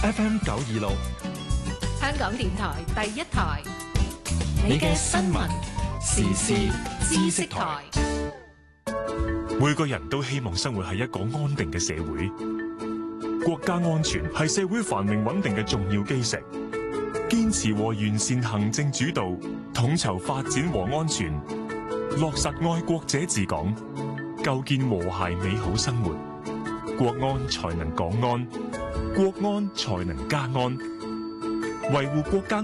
FM 926， 香港電台第一台，你嘅新聞時事知識台。 每個人都希望生活喺一個安定嘅社會，國家安全係社會繁榮穩定嘅重要基石。堅持和完善行政主導，統籌發展和安全，落實愛國者治港，構建和諧美好生活，國安才能港安，國安才能家安，維護國家